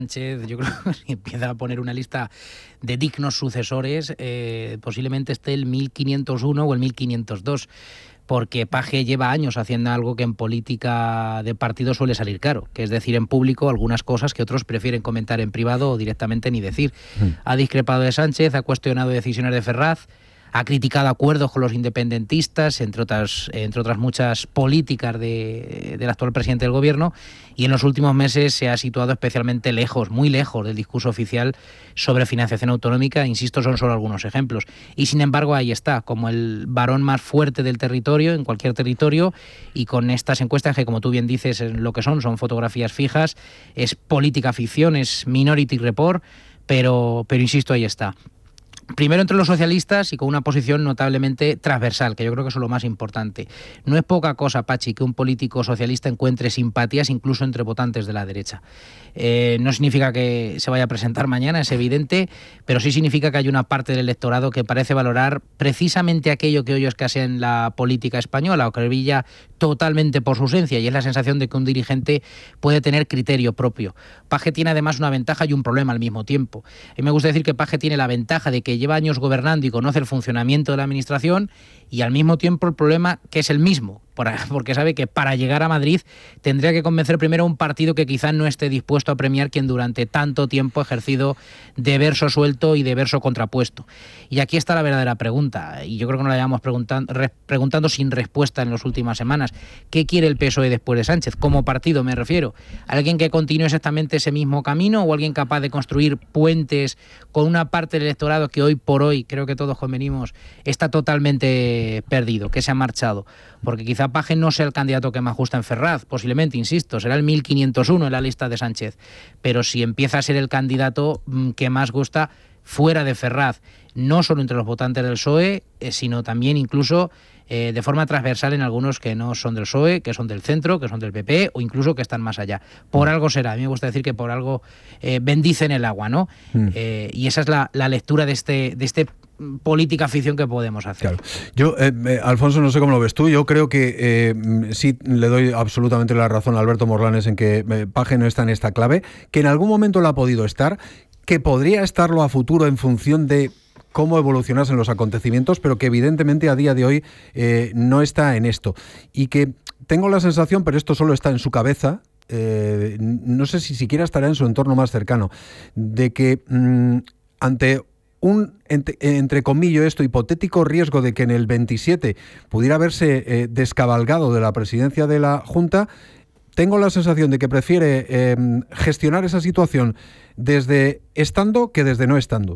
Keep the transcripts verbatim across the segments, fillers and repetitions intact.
Sánchez, yo creo que si empieza a poner una lista de dignos sucesores, eh, posiblemente esté el mil quinientos uno o el mil quinientos dos, porque Paje lleva años haciendo algo que en política de partido suele salir caro, que es decir en público algunas cosas que otros prefieren comentar en privado o directamente ni decir. Mm. Ha discrepado de Sánchez, ha cuestionado decisiones de Ferraz, ha criticado acuerdos con los independentistas, entre otras, entre otras muchas políticas de, del actual presidente del gobierno, y en los últimos meses se ha situado especialmente lejos, muy lejos del discurso oficial sobre financiación autonómica. Insisto, son solo algunos ejemplos. Y sin embargo ahí está, como el varón más fuerte del territorio, en cualquier territorio, y con estas encuestas que, como tú bien dices, lo que son, son fotografías fijas, es política ficción, es Minority Report, pero, pero insisto, ahí está. Primero entre los socialistas y con una posición notablemente transversal, que yo creo que eso es lo más importante. No es poca cosa, Pachi, que un político socialista encuentre simpatías incluso entre votantes de la derecha. Eh, no significa que se vaya a presentar mañana, es evidente, pero sí significa que hay una parte del electorado que parece valorar precisamente aquello que hoy escasea en la política española o que brilla totalmente por su ausencia, y es la sensación de que un dirigente puede tener criterio propio. Paje tiene además una ventaja y un problema al mismo tiempo. A mí me gusta decir que Paje tiene la ventaja de que lleva años gobernando y conoce el funcionamiento de la administración, y al mismo tiempo el problema que es el mismo, porque sabe que para llegar a Madrid tendría que convencer primero a un partido que quizás no esté dispuesto a premiar quien durante tanto tiempo ha ejercido de verso suelto y de verso contrapuesto. Y aquí está la verdadera pregunta, y yo creo que nos la llevamos preguntando, preguntando sin respuesta en las últimas semanas. ¿Qué quiere el P S O E después de Sánchez? Como partido me refiero. ¿Alguien que continúe exactamente ese mismo camino o alguien capaz de construir puentes con una parte del electorado que hoy por hoy, creo que todos convenimos, está totalmente perdido, que se ha marchado? Porque quizá Paje no sea el candidato que más gusta en Ferraz, posiblemente, insisto, será el mil quinientos uno en la lista de Sánchez, pero si empieza a ser el candidato que más gusta fuera de Ferraz, no solo entre los votantes del P S O E, eh, sino también incluso eh, de forma transversal en algunos que no son del P S O E, que son del centro, que son del P P o incluso que están más allá. Por algo será, a mí me gusta decir que por algo eh, bendicen el agua, ¿no? Mm. Eh, y esa es la, la lectura de este, de este política ficción que podemos hacer. Claro. Yo, eh, eh, Alfonso, no sé cómo lo ves tú, yo creo que eh, sí le doy absolutamente la razón a Alberto Morlanes en que eh, Paje no está en esta clave, que en algún momento lo ha podido estar, que podría estarlo a futuro en función de cómo evolucionasen los acontecimientos, pero que evidentemente a día de hoy eh, no está en esto. Y que tengo la sensación, pero esto solo está en su cabeza, eh, no sé si siquiera estará en su entorno más cercano, de que mmm, ante un, entre, entre comillas, esto, hipotético riesgo de que en el veintisiete pudiera haberse eh, descabalgado de la presidencia de la Junta, tengo la sensación de que prefiere eh, gestionar esa situación desde estando que desde no estando.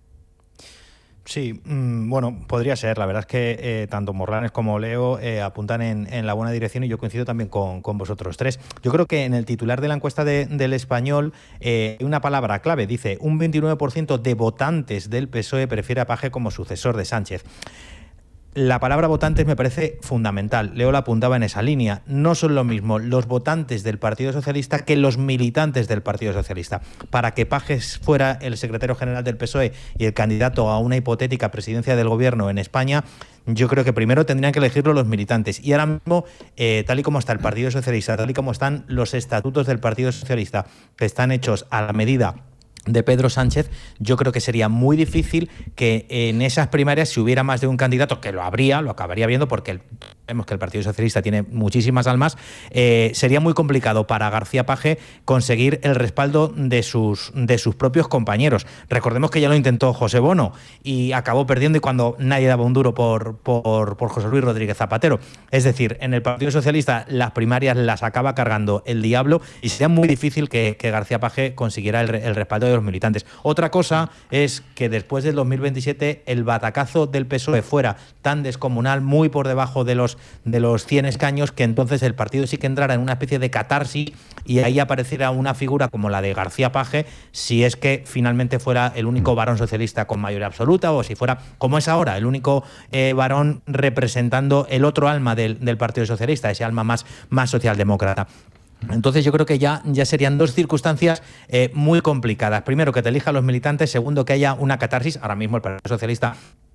Sí, mmm, bueno, podría ser. La verdad es que eh, tanto Morlanes como Leo eh, apuntan en, en la buena dirección, y yo coincido también con, con vosotros tres. Yo creo que en el titular de la encuesta de, del Español hay eh, una palabra clave. Dice, un veintinueve por ciento de votantes del P S O E prefiere a Paje como sucesor de Sánchez. La palabra votantes me parece fundamental. Leo la apuntaba en esa línea. No son lo mismo los votantes del Partido Socialista que los militantes del Partido Socialista. Para que Paje fuera el secretario general del P S O E y el candidato a una hipotética presidencia del gobierno en España, yo creo que primero tendrían que elegirlo los militantes. Y ahora mismo, eh, tal y como está el Partido Socialista, tal y como están los estatutos del Partido Socialista, que están hechos a la medida de Pedro Sánchez, yo creo que sería muy difícil que en esas primarias, si hubiera más de un candidato, que lo habría, lo acabaría viendo, porque el, vemos que el Partido Socialista tiene muchísimas almas, eh, sería muy complicado para García Paje conseguir el respaldo de sus, de sus propios compañeros. Recordemos que ya lo intentó José Bono y acabó perdiendo, y cuando nadie daba un duro por, por, por José Luis Rodríguez Zapatero. Es decir, en el Partido Socialista las primarias las acaba cargando el diablo, y sería muy difícil que, que García Paje consiguiera el, el respaldo de los militantes. Otra cosa es que después del dos mil veintisiete el batacazo del P S O E fuera tan descomunal, muy por debajo de los, de los cien escaños, que entonces el partido sí que entrara en una especie de catarsis y ahí apareciera una figura como la de García Paje, si es que finalmente fuera el único varón socialista con mayoría absoluta, o si fuera, como es ahora, el único eh, varón representando el otro alma del, del Partido Socialista, ese alma más, más socialdemócrata. Entonces yo creo que ya, ya serían dos circunstancias eh, muy complicadas. Primero, que te elijan los militantes. Segundo, que haya una catarsis. Ahora mismo el Partido Socialista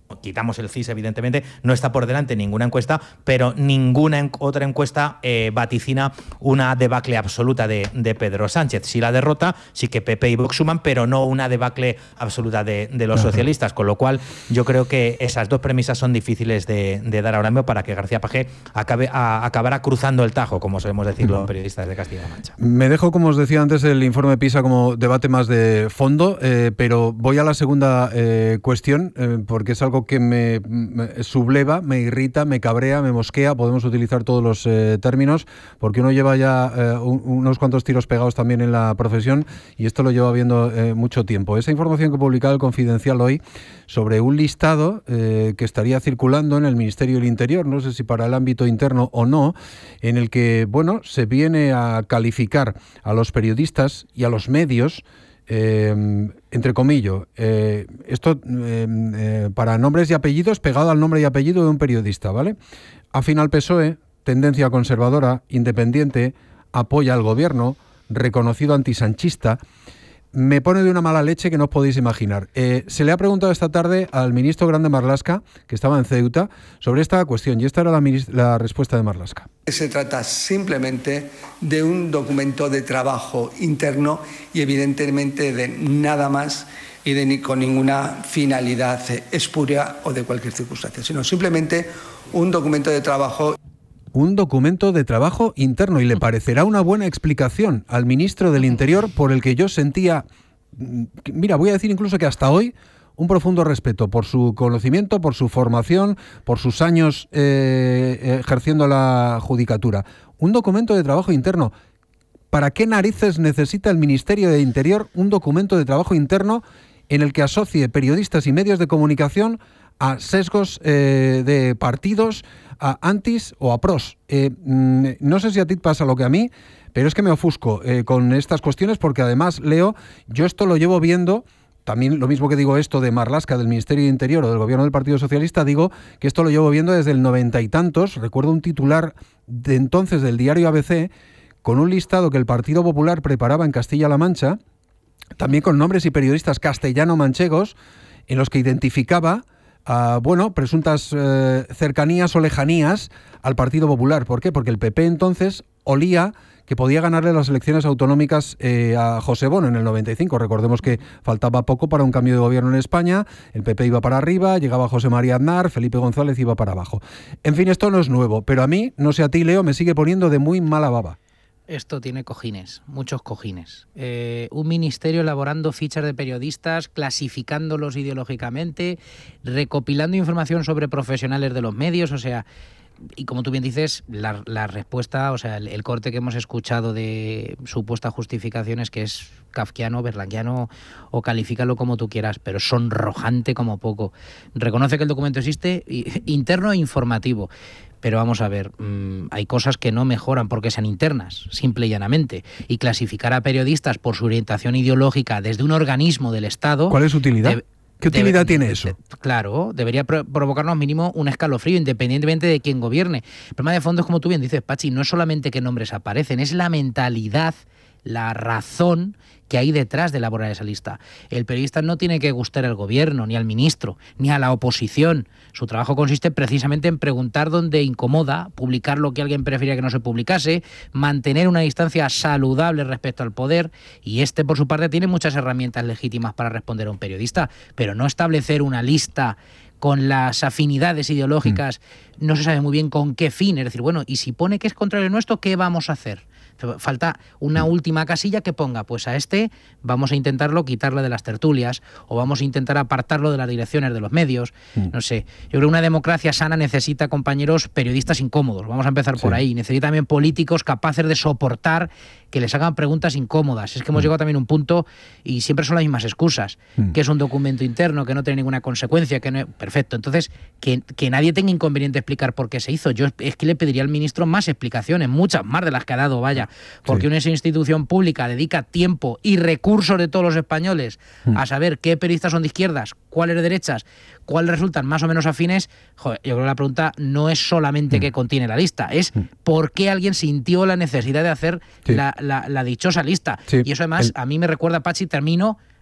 quitamos el C I S, evidentemente, no está por delante ninguna encuesta, pero ninguna en otra encuesta eh, vaticina una debacle absoluta de, de Pedro Sánchez. Sí la derrota, sí que P P y Vox suman, pero no una debacle absoluta de, de los socialistas, con lo cual yo creo que esas dos premisas son difíciles de, de dar ahora mismo para que García Paje acabe, a, acabara cruzando el Tajo, como solemos decir los periodistas de Castilla-La Mancha. Me dejo, como os decía antes, el informe PISA como debate más de fondo, eh, pero voy a la segunda eh, cuestión, eh, porque es algo que me, me subleva, me irrita, me cabrea, me mosquea, podemos utilizar todos los eh, términos, porque uno lleva ya eh, un, unos cuantos tiros pegados también en la profesión y esto lo lleva viendo eh, mucho tiempo. Esa información que publicaba el Confidencial hoy sobre un listado eh, que estaría circulando en el Ministerio del Interior, no sé si para el ámbito interno o no, en el que, bueno, se viene a calificar a los periodistas y a los medios, Eh, entre comillas, eh, esto eh, eh, para nombres y apellidos, pegado al nombre y apellido de un periodista, ¿vale? Afín al P S O E, tendencia conservadora, independiente, apoya al gobierno, reconocido antisanchista. Me pone de una mala leche que no os podéis imaginar. Eh, se le ha preguntado esta tarde al ministro Grande Marlaska, que estaba en Ceuta, sobre esta cuestión, y esta era la, la respuesta de Marlaska. Se trata simplemente de un documento de trabajo interno y evidentemente de nada más y de ni con ninguna finalidad espuria o de cualquier circunstancia, sino simplemente un documento de trabajo. Un documento de trabajo interno, y le parecerá una buena explicación al ministro del Interior, por el que yo sentía, mira, voy a decir incluso que hasta hoy, un profundo respeto por su conocimiento, por su formación, por sus años eh, ejerciendo la judicatura. Un documento de trabajo interno. ¿Para qué narices necesita el Ministerio de Interior un documento de trabajo interno en el que asocie periodistas y medios de comunicación a sesgos eh, de partidos, a antis o a pros? Eh, no sé si a ti te pasa lo que a mí, pero es que me ofusco eh, con estas cuestiones, porque además, Leo, yo esto lo llevo viendo, también lo mismo que digo esto de Marlaska, del Ministerio de Interior o del Gobierno del Partido Socialista, digo que esto lo llevo viendo desde el noventa y tantos. Recuerdo un titular de entonces del diario A B C con un listado que el Partido Popular preparaba en Castilla-La Mancha, también con nombres y periodistas castellano-manchegos, en los que identificaba Uh, bueno, presuntas eh, cercanías o lejanías al Partido Popular. ¿Por qué? Porque el P P entonces olía que podía ganarle las elecciones autonómicas eh, a José Bono en el noventa y cinco. Recordemos que faltaba poco para un cambio de gobierno en España, el P P iba para arriba, llegaba José María Aznar, Felipe González iba para abajo. En fin, esto no es nuevo, pero a mí, no sé a ti, Leo, me sigue poniendo de muy mala baba. Esto tiene cojines, muchos cojines. Eh, un ministerio elaborando fichas de periodistas, clasificándolos ideológicamente, recopilando información sobre profesionales de los medios, o sea, y como tú bien dices, la, la respuesta, o sea, el, el corte que hemos escuchado de supuesta justificación es que es kafkiano, berlanguiano, o califícalo como tú quieras, pero sonrojante como poco. Reconoce que el documento existe, interno e informativo. Pero vamos a ver, mmm, hay cosas que no mejoran porque sean internas, simple y llanamente. Y clasificar a periodistas por su orientación ideológica desde un organismo del Estado... ¿Cuál es su utilidad? De, ¿Qué utilidad debe, tiene eso? De, claro, debería pro provocarnos mínimo un escalofrío, independientemente de quién gobierne. El problema de fondo es, como tú bien dices, Pachi, no es solamente qué nombres aparecen, es la mentalidad, la razón que hay detrás de elaborar esa lista. El periodista no tiene que gustar al gobierno, ni al ministro, ni a la oposición. Su trabajo consiste precisamente en preguntar dónde incomoda, publicar lo que alguien prefería que no se publicase, mantener una distancia saludable respecto al poder, y este, por su parte, tiene muchas herramientas legítimas para responder a un periodista, pero no establecer una lista con las afinidades ideológicas, mm. no se sabe muy bien con qué fin. Es decir, bueno, y si pone que es contrario a nuestro, ¿qué vamos a hacer? Falta una última casilla que ponga, pues a este vamos a intentarlo quitarle de las tertulias, o vamos a intentar apartarlo de las direcciones de los medios. Mm. No sé, yo creo que una democracia sana necesita, compañeros, periodistas incómodos. Vamos a empezar sí. por ahí. Necesita también políticos capaces de soportar que les hagan preguntas incómodas. Es que hemos mm. llegado también a un punto y siempre son las mismas excusas. Mm. Que es un documento interno, que no tiene ninguna consecuencia, que no... Perfecto. Entonces, que, que nadie tenga inconveniente explicar por qué se hizo. Yo es que le pediría al ministro más explicaciones, muchas más de las que ha dado, vaya. Porque sí. una institución pública dedica tiempo y recursos de todos los españoles mm. a saber qué periodistas son de izquierdas, cuáles de derechas, cuáles resultan más o menos afines. Joder, yo creo que la pregunta no es solamente mm. qué contiene la lista, es mm. por qué alguien sintió la necesidad de hacer sí. la, la, la dichosa lista. Sí. Y eso además el... a mí me recuerda, Pachi, termino,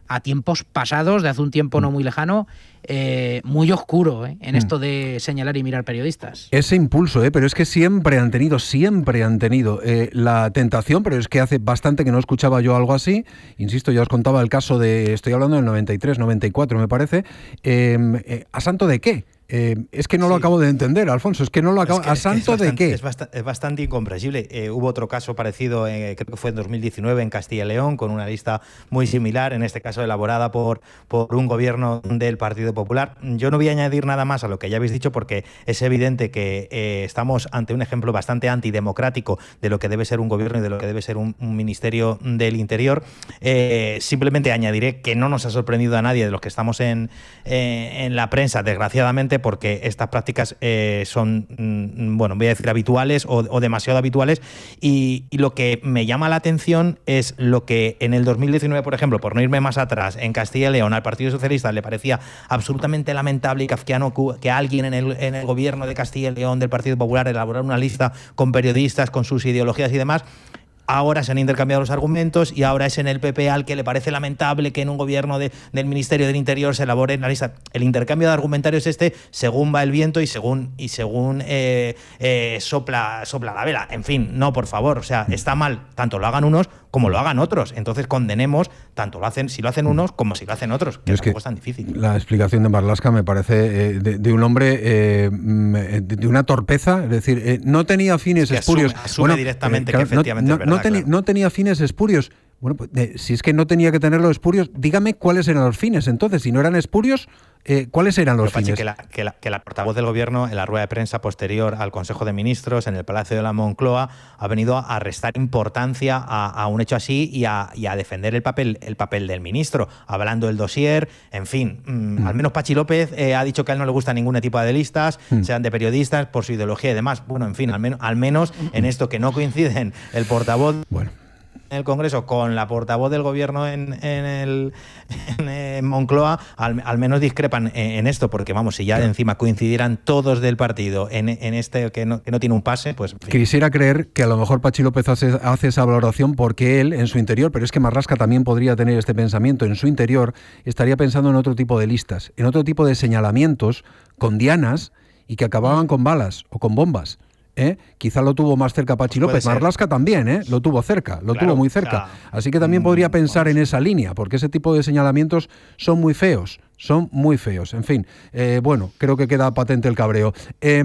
a tiempos pasados, de hace un tiempo no muy lejano, eh, muy oscuro ¿eh? en mm. esto de señalar y mirar periodistas. Ese impulso, ¿eh? Pero es que siempre han tenido, siempre han tenido eh, la tentación, pero es que hace bastante que no escuchaba yo algo así. Insisto, ya os contaba el caso de, estoy hablando del noventa y tres, noventa y cuatro me parece. Eh, eh, ¿A santo de qué? Eh, es que no sí. lo acabo de entender, Alfonso, es que no lo acabo... Es que, ¿A santo es bastante, de qué? Es bastante, es bastante incomprensible. Eh, hubo otro caso parecido, eh, creo que fue en dos mil diecinueve en Castilla y León, con una lista muy similar, en este caso elaborada por, por un gobierno del Partido Popular. Yo no voy a añadir nada más a lo que ya habéis dicho, porque es evidente que eh, estamos ante un ejemplo bastante antidemocrático de lo que debe ser un gobierno y de lo que debe ser un, un Ministerio del Interior. Eh, simplemente añadiré que no nos ha sorprendido a nadie de los que estamos en, eh, en la prensa, desgraciadamente, porque estas prácticas eh, son, mm, bueno, voy a decir habituales o, o demasiado habituales, y, y lo que me llama la atención es lo que en el dos mil diecinueve, por ejemplo, por no irme más atrás, en Castilla y León al Partido Socialista le parecía absolutamente lamentable y kafkiano que alguien en el, en el gobierno de Castilla y León del Partido Popular elaborara una lista con periodistas, con sus ideologías y demás. Ahora se han intercambiado los argumentos y ahora es en el P P al que le parece lamentable que en un gobierno de, del Ministerio del Interior se elabore una lista. El intercambio de argumentarios este según va el viento y según y según eh, eh, sopla, sopla la vela. En fin, no, por favor, o sea, está mal, tanto lo hagan unos como lo hagan otros. Entonces condenemos, tanto lo hacen si lo hacen unos como si lo hacen otros, que tampoco es tan difícil. La explicación de Marlaska me parece eh, de, de un hombre eh, de una torpeza, es decir, eh, no tenía fines es espurios. Asume, asume bueno, directamente eh, claro, que efectivamente no, es verdad. No, teni, claro. no tenía fines espurios. Bueno, pues, eh, si es que no tenía que tener los espurios, dígame cuáles eran los fines. Entonces, si no eran espurios, eh, ¿cuáles eran los Pero, fines? Pachi, que, la, que, la, que la portavoz del Gobierno, en la rueda de prensa posterior al Consejo de Ministros, en el Palacio de la Moncloa, ha venido a restar importancia a, a un hecho así y a, y a defender el papel, el papel del ministro, hablando del dossier, en fin. Mmm, mm. Al menos Pachi López eh, ha dicho que a él no le gusta ningún tipo de listas, mm. sean de periodistas, por su ideología y demás. Bueno, en fin, al, men al menos en esto que no coinciden el portavoz... Bueno. en el Congreso con la portavoz del Gobierno en, en, el, en, en Moncloa, al, al menos discrepan en, en esto, porque vamos, si ya de encima coincidieran todos del partido en, en este que no, que no tiene un pase, pues... En fin. Quisiera creer que a lo mejor Pachi López hace, hace esa valoración porque él, en su interior, pero es que Marlaska también podría tener este pensamiento, en su interior estaría pensando en otro tipo de listas, en otro tipo de señalamientos con dianas y que acababan con balas o con bombas. ¿Eh? Quizá lo tuvo más cerca Pachi pues López. Marlaska también, ¿eh? Lo tuvo cerca, lo claro, tuvo muy cerca. O sea, Así que también podría pensar vamos. en esa línea, porque ese tipo de señalamientos son muy feos, son muy feos. En fin, eh, bueno, creo que queda patente el cabreo. Eh,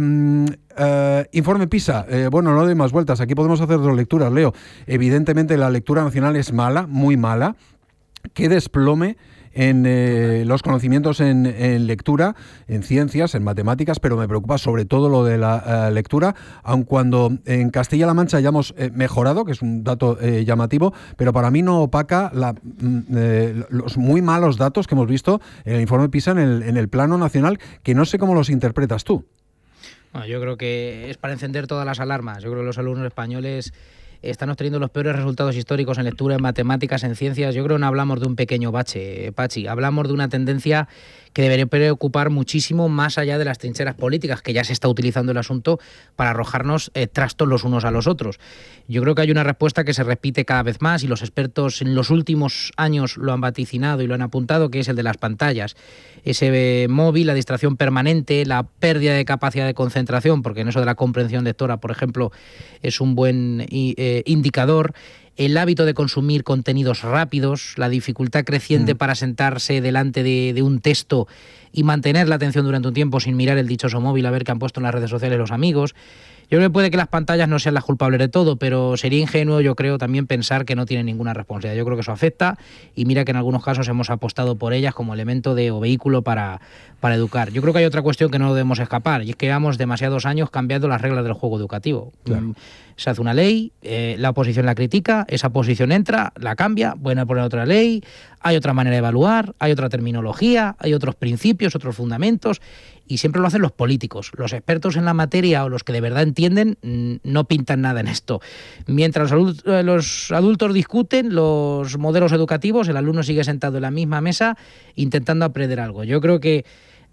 eh, informe PISA, eh, bueno, no doy más vueltas, aquí podemos hacer dos lecturas, Leo. Evidentemente la lectura nacional es mala, muy mala. Qué desplome en eh, los conocimientos en, en lectura, en ciencias, en matemáticas, pero me preocupa sobre todo lo de la uh, lectura, aun cuando en Castilla-La Mancha hayamos eh, mejorado, que es un dato eh, llamativo, pero para mí no opaca la, eh, los muy malos datos que hemos visto en el informe PISA en el, en el plano nacional, que no sé cómo los interpretas tú. Bueno, yo creo que es para encender todas las alarmas. Yo creo que los alumnos españoles están obteniendo los peores resultados históricos en lectura, en matemáticas, en ciencias. Yo creo que no hablamos de un pequeño bache, Pachi. Hablamos de una tendencia que debería preocupar muchísimo más allá de las trincheras políticas, que ya se está utilizando el asunto para arrojarnos eh, trastos los unos a los otros. Yo creo que hay una respuesta que se repite cada vez más y los expertos en los últimos años lo han vaticinado y lo han apuntado, que es el de las pantallas. Ese eh, móvil, la distracción permanente, la pérdida de capacidad de concentración, porque en eso de la comprensión lectora, por ejemplo, es un buen eh, indicador. El hábito de consumir contenidos rápidos, la dificultad creciente mm. para sentarse delante de, de un texto y mantener la atención durante un tiempo sin mirar el dichoso móvil a ver qué han puesto en las redes sociales los amigos. Yo creo que puede que las pantallas no sean las culpables de todo, pero sería ingenuo, yo creo, también pensar que no tienen ninguna responsabilidad. Yo creo que eso afecta y mira que en algunos casos hemos apostado por ellas como elemento de o vehículo para, para educar. Yo creo que hay otra cuestión que no debemos escapar y es que llevamos demasiados años cambiando las reglas del juego educativo. Claro. Se hace una ley, eh, la oposición la critica, esa posición entra, la cambia, pueden poner otra ley, hay otra manera de evaluar, hay otra terminología, hay otros principios, otros fundamentos, y siempre lo hacen los políticos. Los expertos en la materia o los que de verdad entienden no pintan nada en esto. Mientras los, los adultos discuten los modelos educativos, el alumno sigue sentado en la misma mesa intentando aprender algo. Yo creo que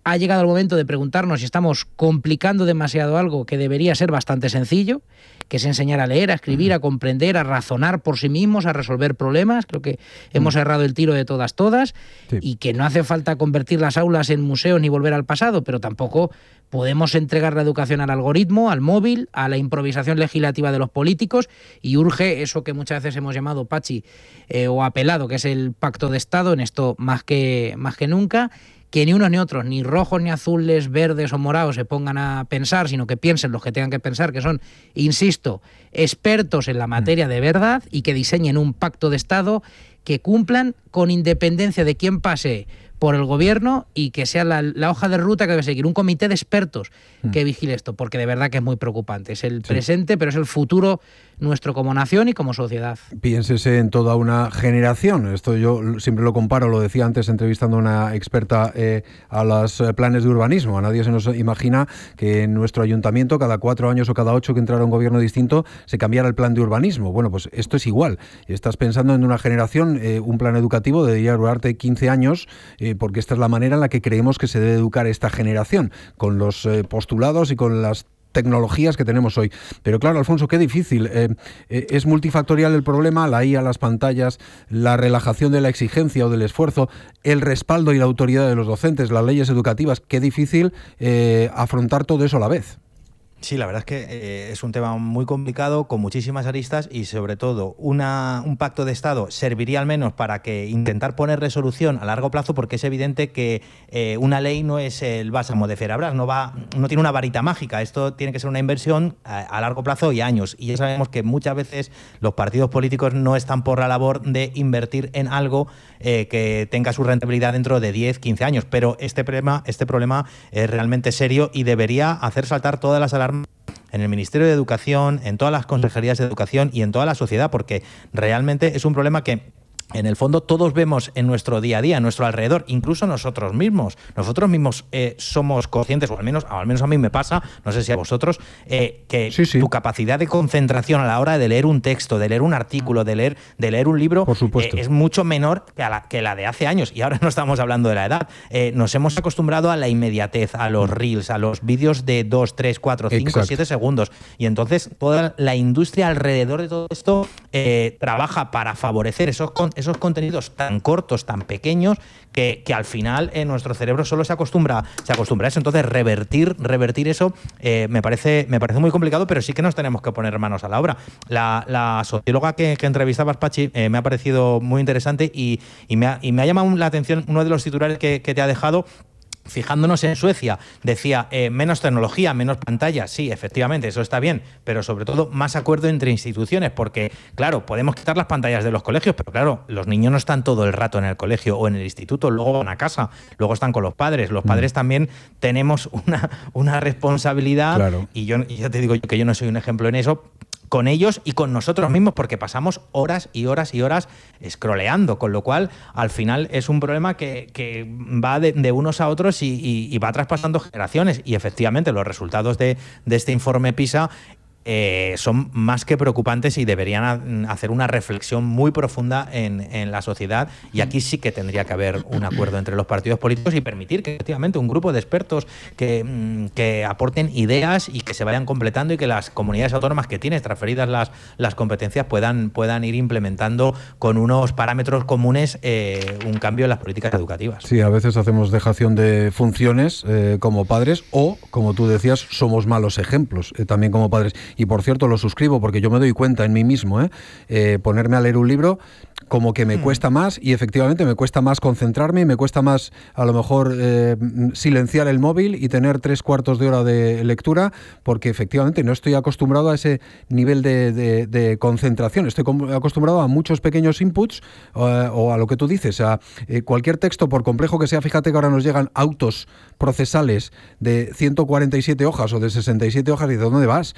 ha llegado el momento de preguntarnos si estamos complicando demasiado algo que debería ser bastante sencillo, que es enseñar a leer, a escribir, a comprender, a razonar por sí mismos, a resolver problemas. Creo que hemos errado el tiro de todas, todas, sí. Y que no hace falta convertir las aulas en museos ni volver al pasado, pero tampoco podemos entregar la educación al algoritmo, al móvil, a la improvisación legislativa de los políticos, y urge eso que muchas veces hemos llamado, Pachi, eh, o apelado, que es el pacto de Estado, en esto más que, más que nunca, que ni unos ni otros, ni rojos, ni azules, verdes o morados se pongan a pensar, sino que piensen los que tengan que pensar, que son, insisto, expertos en la materia de verdad, y que diseñen un pacto de Estado que cumplan con independencia de quién pase por el gobierno, y que sea la, la hoja de ruta que debe seguir un comité de expertos que vigile esto, porque de verdad que es muy preocupante. Es el sí. presente, pero es el futuro nuestro como nación y como sociedad. Piénsese en toda una generación. Esto yo siempre lo comparo, lo decía antes entrevistando a una experta eh, a los planes de urbanismo. A nadie se nos imagina que en nuestro ayuntamiento cada cuatro años o cada ocho que entrara un gobierno distinto se cambiara el plan de urbanismo. Bueno, pues esto es igual. Estás pensando en una generación, eh, un plan educativo debería durarte quince años, eh, porque esta es la manera en la que creemos que se debe educar esta generación, con los eh, postulados y con las tecnologías que tenemos hoy. Pero claro, Alfonso, qué difícil. Eh, eh, es multifactorial el problema, la I A, las pantallas, la relajación de la exigencia o del esfuerzo, el respaldo y la autoridad de los docentes, las leyes educativas. Qué difícil eh, afrontar todo eso a la vez. Sí, la verdad es que eh, es un tema muy complicado, con muchísimas aristas, y sobre todo una, un pacto de Estado serviría al menos para que intentar poner resolución a largo plazo, porque es evidente que eh, una ley no es el bálsamo de Ferabras, no va, no tiene una varita mágica. Esto tiene que ser una inversión a, a largo plazo y años, y ya sabemos que muchas veces los partidos políticos no están por la labor de invertir en algo eh, que tenga su rentabilidad dentro de diez, quince años, pero este problema, este problema es realmente serio y debería hacer saltar todas las alarmas en el Ministerio de Educación, en todas las consejerías de educación y en toda la sociedad, porque realmente es un problema que en el fondo todos vemos en nuestro día a día, en nuestro alrededor, incluso nosotros mismos. Nosotros mismos eh, somos conscientes, o al menos, al menos a mí me pasa, no sé si a vosotros, eh, que sí, sí. tu capacidad de concentración a la hora de leer un texto, de leer un artículo, de leer, de leer un libro, Por supuesto. Eh, es mucho menor que la, que la de hace años. Y ahora no estamos hablando de la edad. Eh, nos hemos acostumbrado a la inmediatez, a los reels, a los vídeos de dos, tres, cuatro, cinco, siete segundos. Y entonces toda la industria alrededor de todo esto eh, trabaja para favorecer esos contenidos esos contenidos tan cortos, tan pequeños, que, que al final eh, nuestro cerebro solo se acostumbra, se acostumbra a eso. Entonces, revertir, revertir eso eh, me parece, me parece muy complicado, pero sí que nos tenemos que poner manos a la obra. La, la socióloga que, que entrevistabas, Pachi, eh, me ha parecido muy interesante, y, y, me ha, y me ha llamado la atención uno de los titulares que, que te ha dejado. Fijándonos en Suecia, decía eh, menos tecnología, menos pantallas. Sí, efectivamente, eso está bien, pero sobre todo más acuerdo entre instituciones, porque, claro, podemos quitar las pantallas de los colegios, pero claro, los niños no están todo el rato en el colegio o en el instituto, luego van a casa, luego están con los padres. Los padres mm. también tenemos una, una responsabilidad, claro. y yo y ya te digo que yo no soy un ejemplo en eso, con ellos y con nosotros mismos, porque pasamos horas y horas y horas scrolleando, con lo cual al final es un problema que, que va de, de unos a otros y, y, y va traspasando generaciones, y efectivamente los resultados de, de este informe PISA Eh, son más que preocupantes y deberían hacer una reflexión muy profunda en, en la sociedad, y aquí sí que tendría que haber un acuerdo entre los partidos políticos y permitir que efectivamente un grupo de expertos que, que aporten ideas y que se vayan completando, y que las comunidades autónomas que tienen transferidas las, las competencias puedan, puedan ir implementando con unos parámetros comunes eh, un cambio en las políticas educativas. Sí, a veces hacemos dejación de funciones eh, como padres, o, como tú decías, somos malos ejemplos eh, también como padres. Y por cierto, lo suscribo, porque yo me doy cuenta en mí mismo, ¿eh? Eh, ponerme a leer un libro como que me mm. cuesta más, y efectivamente me cuesta más concentrarme, y me cuesta más a lo mejor eh, silenciar el móvil y tener tres cuartos de hora de lectura, porque efectivamente no estoy acostumbrado a ese nivel de, de, de concentración. Estoy acostumbrado a muchos pequeños inputs, o, o a lo que tú dices, a eh, cualquier texto, por complejo que sea. Fíjate que ahora nos llegan autos procesales de ciento cuarenta y siete hojas o de sesenta y siete hojas, y ¿de dónde vas? O de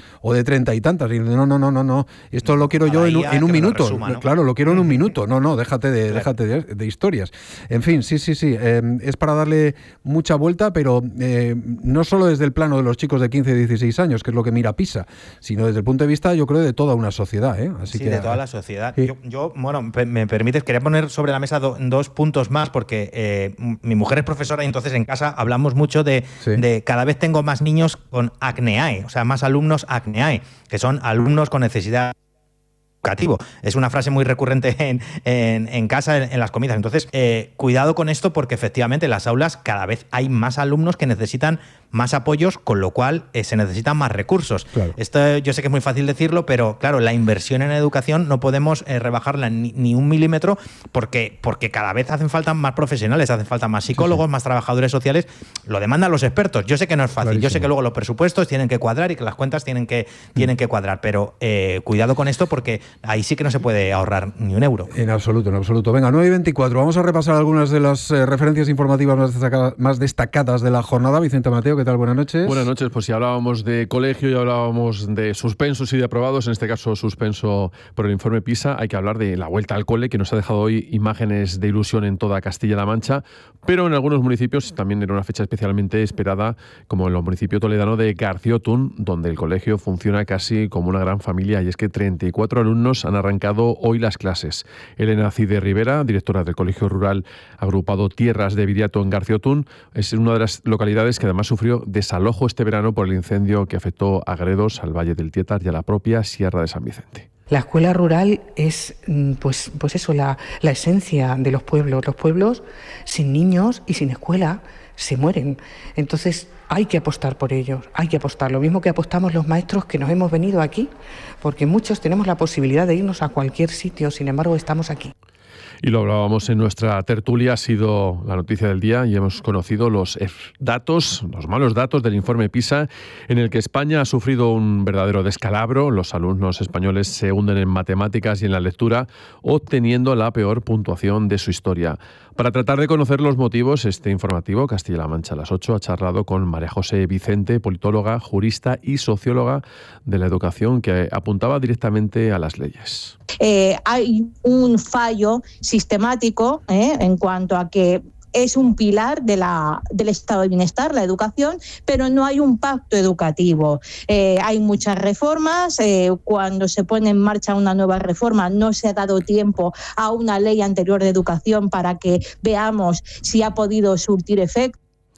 de treinta y tantas. Y no, no, no, no, no. Esto lo quiero yo en un, en un minuto. Resuma, ¿no? Claro, lo quiero en un minuto. No, no, déjate de, claro. déjate de, de historias. En fin, sí, sí, sí. Eh, es para darle mucha vuelta, pero eh, no solo desde el plano de los chicos de quince y dieciséis años, que es lo que mira PISA, sino desde el punto de vista, yo creo, de toda una sociedad. ¿eh? Así sí, que, de toda la sociedad. Sí. Yo, yo, bueno, me permites, quería poner sobre la mesa do, dos puntos más, porque eh, mi mujer es profesora y entonces en casa hablamos mucho de, sí. de cada vez tengo más niños con acneae, o sea, más alumnos acneae, que son alumnos con necesidad educativo. Es una frase muy recurrente en, en, en casa, en, en las comidas. Entonces, eh, cuidado con esto, porque efectivamente en las aulas cada vez hay más alumnos que necesitan más apoyos, con lo cual eh, se necesitan más recursos. Claro. Esto yo sé que es muy fácil decirlo, pero claro, la inversión en educación no podemos eh, rebajarla ni, ni un milímetro, porque, porque cada vez hacen falta más profesionales, hacen falta más psicólogos, sí, sí. más trabajadores sociales. Lo demandan los expertos. Yo sé que no es fácil. Clarísimo. Yo sé que luego los presupuestos tienen que cuadrar y que las cuentas tienen que, mm. tienen que cuadrar, pero eh, cuidado con esto, porque ahí sí que no se puede ahorrar ni un euro. En absoluto, en absoluto. Venga, nueve y veinticuatro. Vamos a repasar algunas de las eh, referencias informativas más destacadas, más destacadas de la jornada. Vicente Mateo, ¿qué tal? Buenas noches. Buenas noches. Pues si hablábamos de colegio y hablábamos de suspensos y de aprobados, en este caso suspenso por el informe PISA, hay que hablar de la vuelta al cole, que nos ha dejado hoy imágenes de ilusión en toda Castilla-La Mancha, pero en algunos municipios también era una fecha especialmente esperada, como en el municipio toledano de Garciotún, donde el colegio funciona casi como una gran familia, y es que treinta y cuatro alumnos han arrancado hoy las clases. Elena Cide Rivera, directora del Colegio Rural Agrupado Tierras de Viriato en Garciotún, es una de las localidades que además sufrió desalojo este verano por el incendio que afectó a Gredos, al Valle del Tietar y a la propia Sierra de San Vicente. La escuela rural es, pues, pues eso, la, la esencia de los pueblos. Los pueblos sin niños y sin escuela se mueren. Entonces hay que apostar por ellos, hay que apostar. Lo mismo que apostamos los maestros que nos hemos venido aquí, porque muchos tenemos la posibilidad de irnos a cualquier sitio, sin embargo estamos aquí. Y lo hablábamos en nuestra tertulia, ha sido la noticia del día y hemos conocido los datos, los malos datos del informe PISA, en el que España ha sufrido un verdadero descalabro. Los alumnos españoles se hunden en matemáticas y en la lectura, obteniendo la peor puntuación de su historia. Para tratar de conocer los motivos, este informativo, Castilla-La Mancha a las ocho, ha charlado con María José Vicente, politóloga, jurista y socióloga de la educación, que apuntaba directamente a las leyes. Eh, hay un fallo sistemático eh, en cuanto a que es un pilar de la, del estado de bienestar, la educación, pero no hay un pacto educativo. Eh, hay muchas reformas, eh, cuando se pone en marcha una nueva reforma no se ha dado tiempo a una ley anterior de educación para que veamos si ha podido surtir efecto.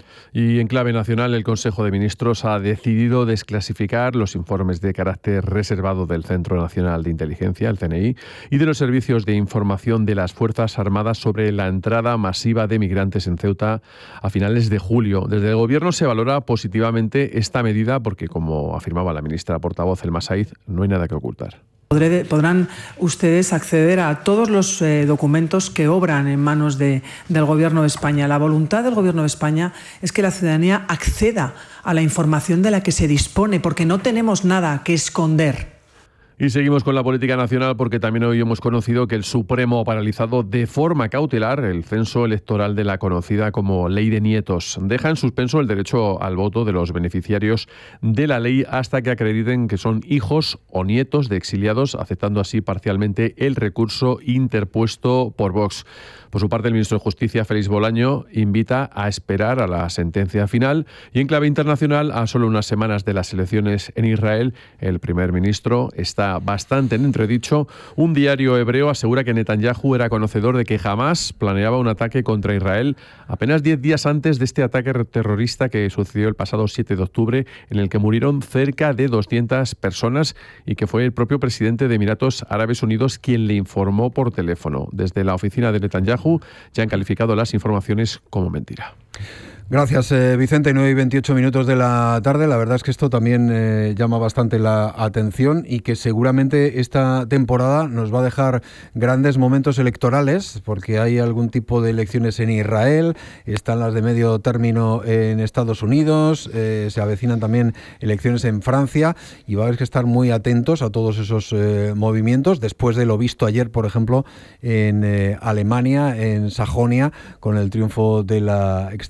Y en clave nacional, el Consejo de Ministros ha decidido desclasificar los informes de carácter reservado del Centro Nacional de Inteligencia, el C N I, y de los servicios de información de las Fuerzas Armadas sobre la entrada masiva de migrantes en Ceuta a finales de julio. Desde el Gobierno se valora positivamente esta medida porque, como afirmaba la ministra portavoz Elma Saiz, no hay nada que ocultar. Podrán ustedes acceder a todos los eh, documentos que obran en manos de, del Gobierno de España. La voluntad del Gobierno de España es que la ciudadanía acceda a la información de la que se dispone, porque no tenemos nada que esconder. Y seguimos con la política nacional porque también hoy hemos conocido que el Supremo ha paralizado de forma cautelar el censo electoral de la conocida como Ley de Nietos. Deja en suspenso el derecho al voto de los beneficiarios de la ley hasta que acrediten que son hijos o nietos de exiliados, aceptando así parcialmente el recurso interpuesto por Vox. Por su parte, el ministro de Justicia, Félix Bolaño, invita a esperar a la sentencia final. Y en clave internacional, a solo unas semanas de las elecciones en Israel, el primer ministro está bastante en entredicho. Un diario hebreo asegura que Netanyahu era conocedor de que Hamás planeaba un ataque contra Israel apenas diez días antes de este ataque terrorista que sucedió el pasado siete de octubre, en el que murieron cerca de doscientas personas y que fue el propio presidente de Emiratos Árabes Unidos quien le informó por teléfono. Desde la oficina de Netanyahu ya han calificado las informaciones como mentira. Gracias, eh, Vicente. nueve y veintiocho minutos de la tarde. La verdad es que esto también eh, llama bastante la atención y que seguramente esta temporada nos va a dejar grandes momentos electorales, porque hay algún tipo de elecciones en Israel, están las de medio término en Estados Unidos, eh, se avecinan también elecciones en Francia y va a haber que estar muy atentos a todos esos eh, movimientos, después de lo visto ayer, por ejemplo, en eh, Alemania, en Sajonia, con el triunfo de la extrema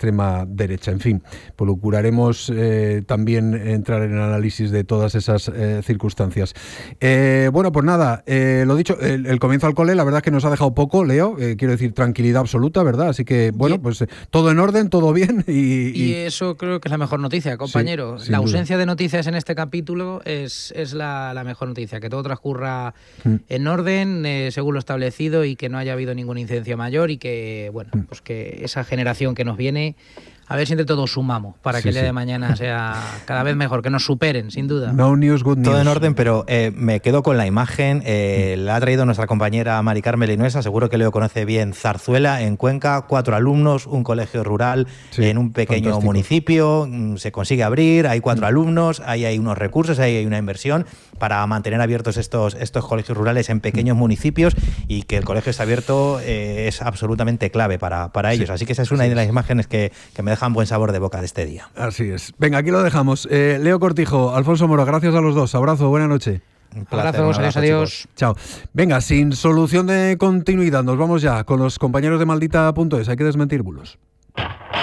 extrema derecha. En fin, procuraremos eh, también entrar en el análisis de todas esas eh, circunstancias. Eh, bueno, pues nada, eh, lo dicho, el, el comienzo al cole, la verdad es que nos ha dejado poco, Leo, eh, quiero decir, tranquilidad absoluta, ¿verdad? Así que, bueno, pues eh, todo en orden, todo bien. Y, y... y eso creo que es la mejor noticia, compañero. Sí, la ausencia duda. de noticias en este capítulo es, es la, la mejor noticia, que todo transcurra mm. en orden, eh, según lo establecido, y que no haya habido ninguna incidencia mayor, y que, bueno, mm. pues que esa generación que nos viene, a ver si entre todos sumamos para sí, que el día sí. de mañana sea cada vez mejor, que nos superen, sin duda. No news, good news. Todo en orden, pero eh, me quedo con la imagen. Eh, mm. La ha traído nuestra compañera Mari Carmen Linuesa, seguro que Leo conoce bien Zarzuela, en Cuenca, cuatro alumnos, un colegio rural sí, en un pequeño fantástico. municipio, se consigue abrir, hay cuatro mm. alumnos, ahí hay unos recursos, ahí hay una inversión para mantener abiertos estos, estos colegios rurales en pequeños mm. municipios, y que el colegio esté abierto eh, es absolutamente clave para, para ellos. Sí. Así que esa es una sí. de las imágenes que, que me dejan buen sabor de boca de este día. Así es. Venga, aquí lo dejamos. Eh, Leo Cortijo, Alfonso Moro, gracias a los dos. Abrazo, buena noche. Un placer, Abrazos, adiós, adiós. Chao. Venga, sin solución de continuidad, nos vamos ya con los compañeros de maldita punto es. Hay que desmentir bulos.